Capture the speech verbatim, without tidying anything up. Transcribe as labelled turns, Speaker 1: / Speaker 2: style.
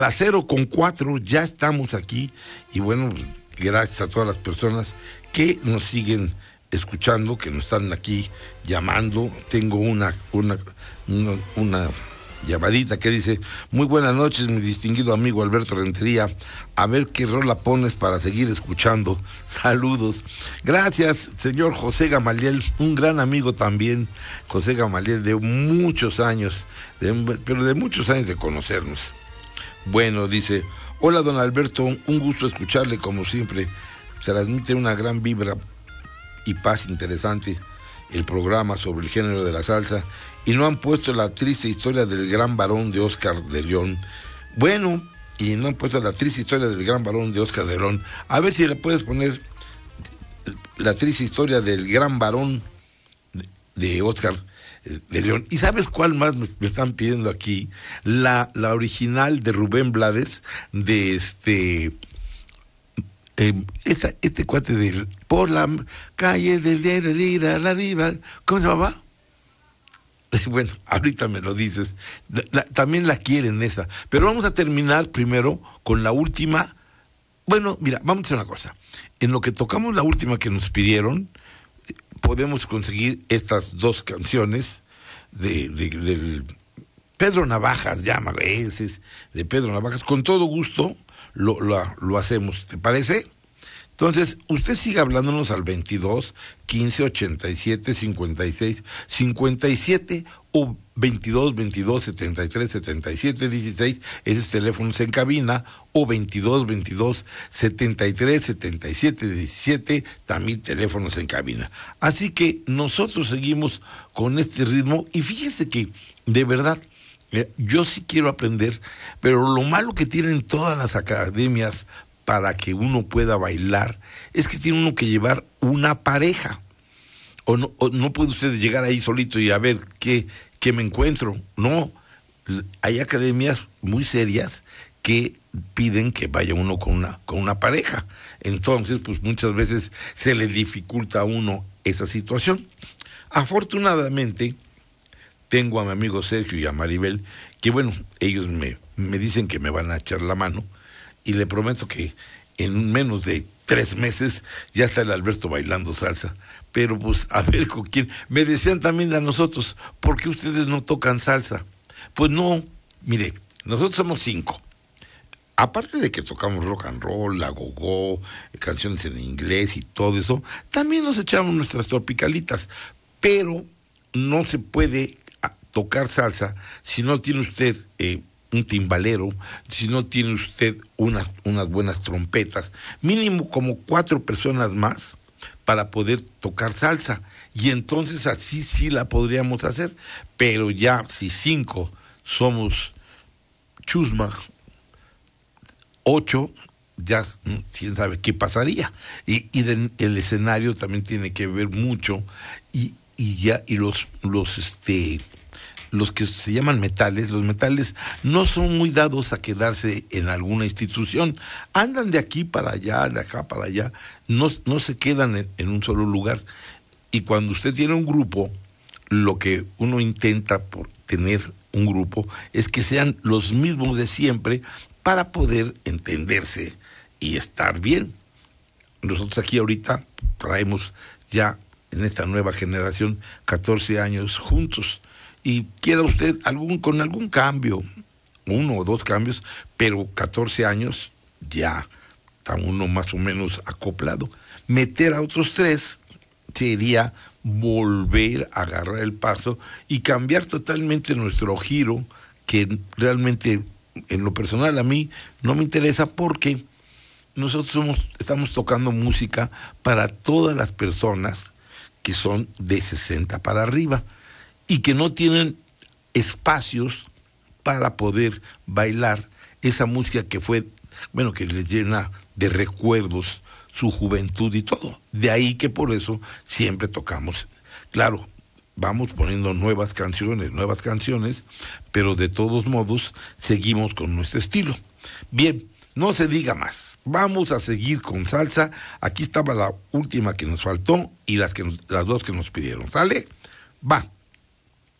Speaker 1: las cero con cuatro ya estamos aquí y bueno, pues, gracias a todas las personas que nos siguen escuchando, que nos están aquí llamando. Tengo una, una, una, una llamadita que dice: muy buenas noches, mi distinguido amigo Alberto Rentería, a ver qué rola pones para seguir escuchando. Saludos. Gracias, señor José Gamaliel, un gran amigo también, José Gamaliel, de muchos años, de, pero de muchos años de conocernos. Bueno, dice: hola don Alberto, un gusto escucharle como siempre, transmite una gran vibra y paz interesante el programa sobre el género de la salsa, y no han puesto la triste historia del gran varón de Oscar de León. Bueno, y no han puesto la triste historia del gran varón de Oscar de León. A ver si le puedes poner la triste historia del gran varón de, de Oscar de León. ¿Y sabes cuál más me, me están pidiendo aquí? La, la original de Rubén Blades, de este... Eh, esa, este cuate de por la calle del de la diva, ¿cómo se llamaba? Bueno, ahorita me lo dices. La, la, también la quieren esa, pero vamos a terminar primero con la última. Bueno, mira, vamos a hacer una cosa. En lo que tocamos la última que nos pidieron, podemos conseguir estas dos canciones de, de del Pedro Navajas, llama, ese es de Pedro Navajas, con todo gusto. Lo, lo, lo hacemos, ¿te parece? Entonces, usted sigue hablándonos al veintidós, quince, ochenta y siete, cincuenta y seis, cincuenta y siete o veintidós, veintidós, setenta y tres, setenta y siete, dieciséis, ese es teléfonos en cabina, o veintidós, veintidós, setenta y tres, setenta y siete, diecisiete, también teléfonos en cabina. Así que nosotros seguimos con este ritmo y fíjese que, de verdad, yo sí quiero aprender, pero lo malo que tienen todas las academias para que uno pueda bailar es que tiene uno que llevar una pareja. O no, o no puede usted llegar ahí solito y a ver qué, qué me encuentro. No, hay academias muy serias que piden que vaya uno con una, con una pareja. Entonces, pues muchas veces se le dificulta a uno esa situación. Afortunadamente, tengo a mi amigo Sergio y a Maribel, que bueno, ellos me, me dicen que me van a echar la mano, y le prometo que en menos de tres meses ya está el Alberto bailando salsa. Pero pues a ver con quién. Me decían también a nosotros: ¿por qué ustedes no tocan salsa? Pues no, mire, nosotros somos cinco. Aparte de que tocamos rock and roll, la go-go, canciones en inglés y todo eso, también nos echamos nuestras tropicalitas, pero no se puede tocar salsa si no tiene usted eh, un timbalero, si no tiene usted unas, unas buenas trompetas, mínimo como cuatro personas más para poder tocar salsa, y entonces así sí la podríamos hacer. Pero ya si cinco somos chusma, ocho, ya quién sabe qué pasaría. Y, y de, el escenario también tiene que ver mucho, y, y ya, y los, los este los que se llaman metales, los metales no son muy dados a quedarse en alguna institución, andan de aquí para allá, de acá para allá, no, no se quedan en, en un solo lugar. Y cuando usted tiene un grupo, lo que uno intenta por tener un grupo es que sean los mismos de siempre para poder entenderse y estar bien. Nosotros aquí ahorita traemos ya en esta nueva generación catorce años juntos, y quiera usted algún con algún cambio, uno o dos cambios, pero catorce años ya está uno más o menos acoplado. Meter a otros tres sería volver a agarrar el paso y cambiar totalmente nuestro giro, que realmente en lo personal a mí no me interesa, porque nosotros somos, estamos tocando música para todas las personas que son de sesenta para arriba y que no tienen espacios para poder bailar esa música que fue, bueno, que les llena de recuerdos su juventud y todo. De ahí que por eso siempre tocamos. Claro, vamos poniendo nuevas canciones, nuevas canciones, pero de todos modos seguimos con nuestro estilo. Bien, no se diga más. Vamos a seguir con salsa. Aquí estaba la última que nos faltó y las, que, las dos que nos pidieron. ¿Sale? Va.